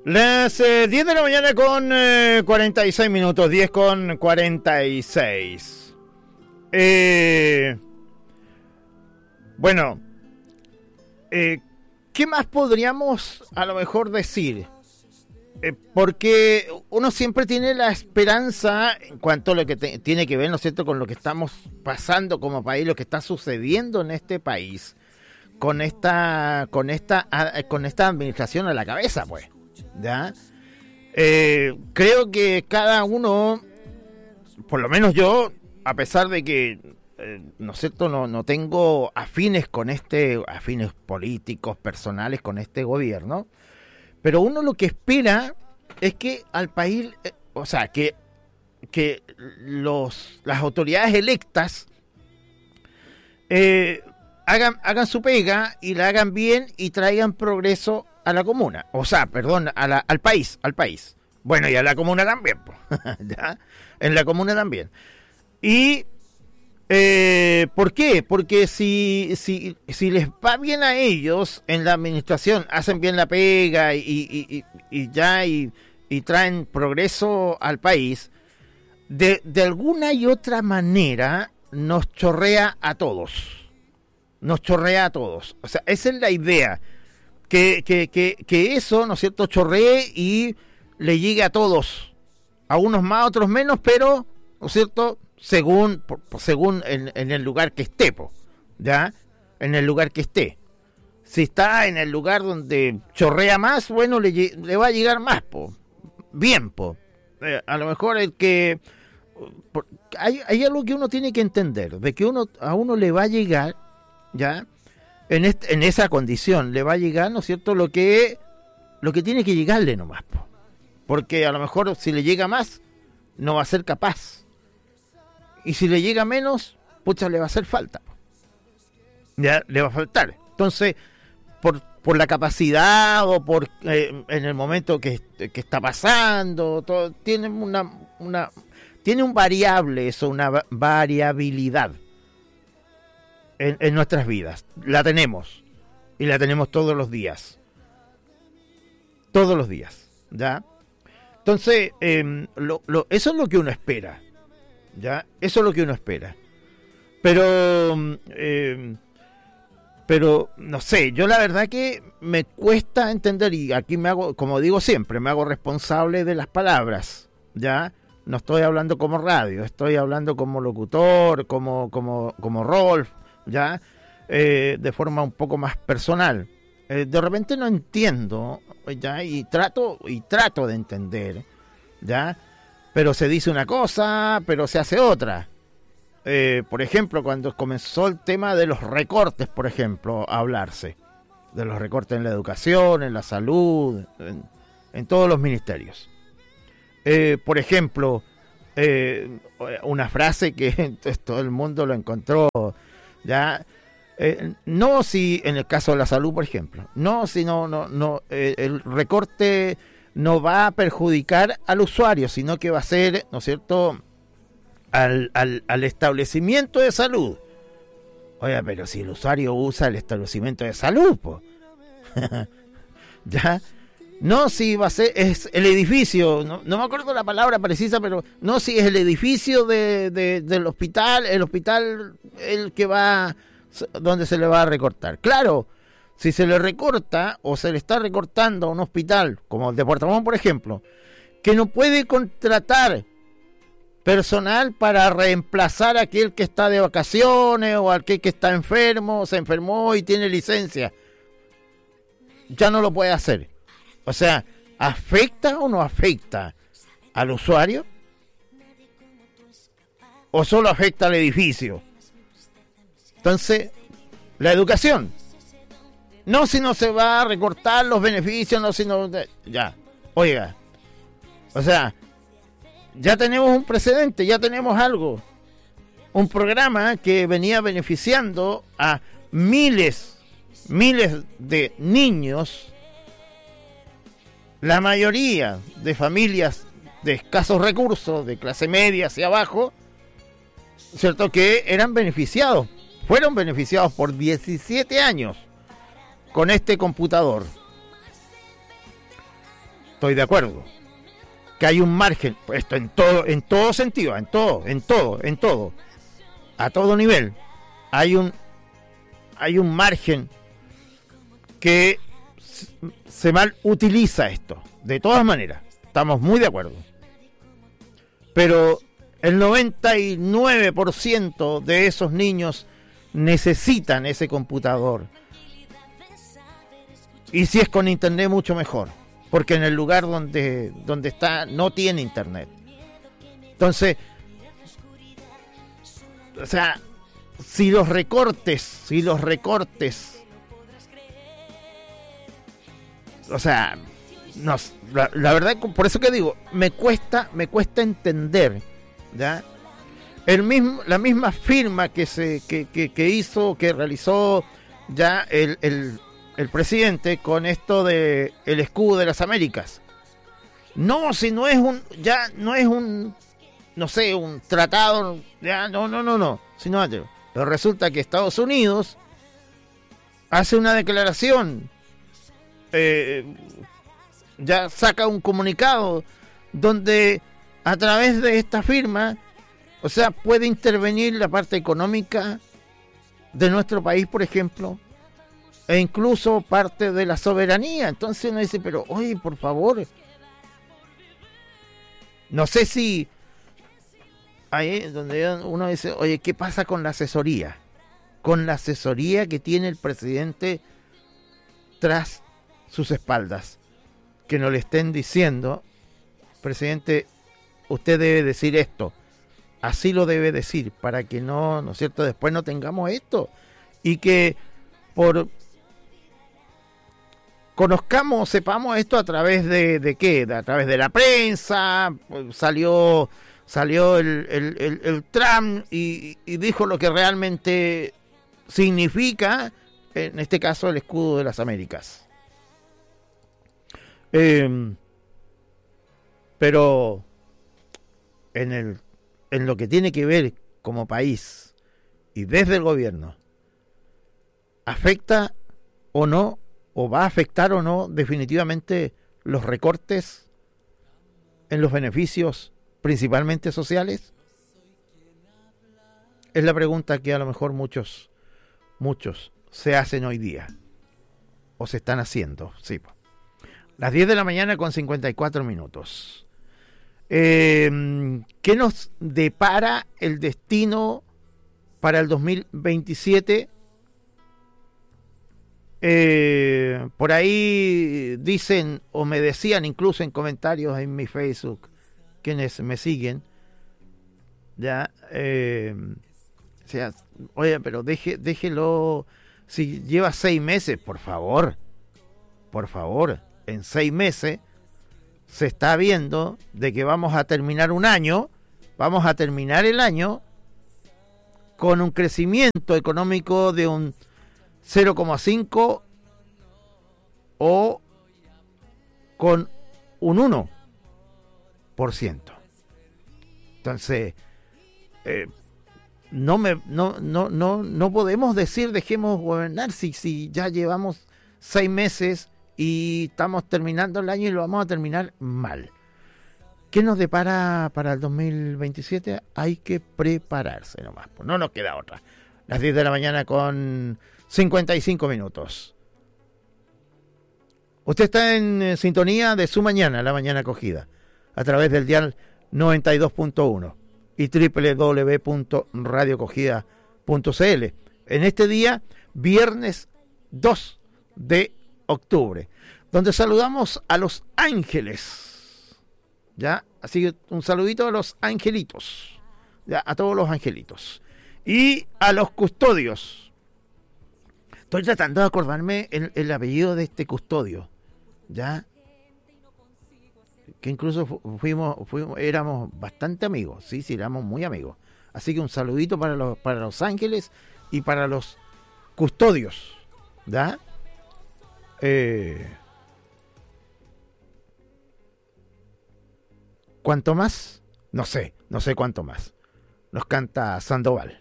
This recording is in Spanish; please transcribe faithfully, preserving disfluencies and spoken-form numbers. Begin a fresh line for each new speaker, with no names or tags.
Las eh, diez de la mañana con eh, cuarenta y seis minutos, diez con cuarenta y seis. Eh, bueno, eh, ¿qué más podríamos a lo mejor decir? Eh, porque uno siempre tiene la esperanza en cuanto a lo que te, tiene que ver, ¿no es cierto?, con lo que estamos pasando como país, lo que está sucediendo en este país, con esta, con esta, con esta administración a la cabeza, pues. ¿Ya? Eh, creo que cada uno, por lo menos yo, a pesar de que eh, no es cierto, no, no tengo afines con este, afines políticos, personales con este gobierno, pero uno lo que espera es que al país, eh, o sea, que, que los, las autoridades electas eh, hagan, hagan su pega y la hagan bien y traigan progreso a la comuna, o sea, perdón, a la, al país, al país. Bueno, y a la comuna también, pues. ¿Ya? En la comuna también. Y, eh, ¿por qué? Porque si, si, si les va bien a ellos en la administración, hacen bien la pega y, y, y, y ya, y, y traen progreso al país, de, de alguna y otra manera nos chorrea a todos. Nos chorrea a todos. O sea, esa es la idea. Que, que, que, que eso, ¿no es cierto?, chorree y le llegue a todos, a unos más, a otros menos, pero, ¿no es cierto?, según por, según en, en el lugar que esté, po, ¿ya? En el lugar que esté. Si está en el lugar donde chorrea más, bueno, le, le va a llegar más, po. Bien, po. Eh, a lo mejor el que... Por, hay, hay algo que uno tiene que entender, de que uno a uno le va a llegar, ¿ya?, En, este, en esa condición le va a llegar, ¿no es cierto?, lo que lo que tiene que llegarle nomás, po. Porque a lo mejor si le llega más, no va a ser capaz. Y si le llega menos, pucha, le va a hacer falta. Ya le va a faltar. Entonces, por, por la capacidad o por eh, en el momento que, que está pasando, todo, tiene una, una tiene un variable eso, una va- variabilidad. En, en nuestras vidas, la tenemos y la tenemos todos los días, todos los días, ¿ya? Entonces, eh, lo, lo, eso es lo que uno espera, ¿ya? Eso es lo que uno espera, pero, eh, pero no sé, yo la verdad que me cuesta entender, y aquí me hago, como digo siempre, me hago responsable de las palabras, ¿ya? No estoy hablando como radio, estoy hablando como locutor, como, como, como Rolf, ya, eh, de forma un poco más personal. Eh, de repente no entiendo, ya, y trato, y trato de entender, ya, pero se dice una cosa, pero se hace otra. Eh, por ejemplo, cuando comenzó el tema de los recortes, por ejemplo, a hablarse, de los recortes en la educación, en la salud, en, en todos los ministerios. Eh, por ejemplo, eh, una frase que todo el mundo lo encontró, ya, eh, no si en el caso de la salud, por ejemplo, no si no, no, no, eh, el recorte no va a perjudicar al usuario, sino que va a ser, ¿no es cierto?, al, al, al establecimiento de salud. Oiga, pero si el usuario usa el establecimiento de salud, pues, ya, no si va a ser, es el edificio, no, no me acuerdo la palabra precisa, pero no si es el edificio de, de, del hospital, el hospital el que va, donde se le va a recortar. Claro, si se le recorta o se le está recortando a un hospital, como el de Puerto Montt, por ejemplo, que no puede contratar personal para reemplazar a aquel que está de vacaciones o a aquel que está enfermo, se enfermó y tiene licencia, ya no lo puede hacer. O sea, ¿afecta o no afecta al usuario? ¿O solo afecta al edificio? Entonces, la educación. No si no se va a recortar los beneficios, no si no... Ya, oiga. O sea, ya tenemos un precedente, ya tenemos algo. Un programa que venía beneficiando a miles, miles de niños, la mayoría de familias de escasos recursos, de clase media hacia abajo, ¿cierto?, que eran beneficiados, fueron beneficiados por diecisiete años con este computador. estoy de acuerdo. Que hay un margen, esto en todo, en todo sentido, en todo, en todo, en todo, a todo nivel, hay un, hay un margen que se mal utiliza esto, de todas maneras, estamos muy de acuerdo. Pero el noventa y nueve por ciento de esos niños necesitan ese computador. Y si es con internet, mucho mejor. Porque en el lugar donde, donde está no tiene internet. Entonces, o sea, si los recortes, si los recortes, o sea, no, la, la verdad, por eso que digo, me cuesta, me cuesta entender, ¿ya? El mismo, la misma firma que se, que, que, que hizo, que realizó ya el, el el presidente con esto de el escudo de las Américas. No, si no es un, ya no es un, no sé, un tratado, ya no, no, no, no, sino pero resulta que Estados Unidos hace una declaración, eh, ya saca un comunicado donde a través de esta firma, o sea, puede intervenir la parte económica de nuestro país, por ejemplo, e incluso parte de la soberanía. Entonces uno dice, pero oye, por favor, no sé si ahí donde uno dice, oye, ¿qué pasa con la asesoría? Con la asesoría que tiene el presidente tras sus espaldas, que no le estén diciendo, presidente, usted debe decir esto, así lo debe decir, para que no, ¿no es cierto?, después no tengamos esto, y que por conozcamos, sepamos esto a través de, de qué, a través de la prensa. Salió salió el, el, el, el Trump y, y dijo lo que realmente significa, en este caso, el escudo de las Américas. Eh, pero en el en lo que tiene que ver como país y desde el gobierno, ¿afecta o no, o va a afectar o no definitivamente los recortes en los beneficios principalmente sociales? Es la pregunta que a lo mejor muchos muchos se hacen hoy día o se están haciendo. Sí. Las diez de la mañana con cincuenta y cuatro minutos. Eh, ¿Qué nos depara el destino para el dos mil veintisiete? Eh, por ahí dicen o me decían incluso en comentarios en mi Facebook, quienes me siguen, ya, eh, o sea, oye, pero deje, déjelo, si lleva seis meses, por favor, por favor, en seis meses se está viendo de que vamos a terminar un año, vamos a terminar el año con un crecimiento económico de un cero coma cinco o con un uno por ciento. Entonces, eh, no me no no no no podemos decir dejemos gobernar si si ya llevamos seis meses y estamos terminando el año y lo vamos a terminar mal. ¿Qué nos depara para el dos mil veintisiete? Hay que prepararse nomás, pues no nos queda otra. Las diez de la mañana con cincuenta y cinco minutos. Usted está en eh, sintonía de su mañana, la mañana acogida, a través del dial noventa y dos punto uno y doble u doble u doble u punto radio acogida punto c l. En este día, viernes dos de octubre, donde saludamos a los ángeles. ¿Ya? Así que un saludito a los angelitos, ¿ya? A todos los angelitos. Y a los custodios. Estoy tratando de acordarme el, el apellido de este custodio, ¿ya? Que incluso fuimos, fuimos, éramos bastante amigos, sí, sí, éramos muy amigos. Así que un saludito para los, para los ángeles y para los custodios, ¿ya? Eh, ¿Cuánto más? No sé, no sé cuánto más. Nos canta Sandoval.